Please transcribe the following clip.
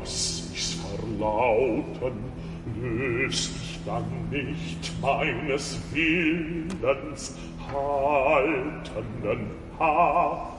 lass ich's verlauten, löst mich dann nicht meines Willens haltenden Haft.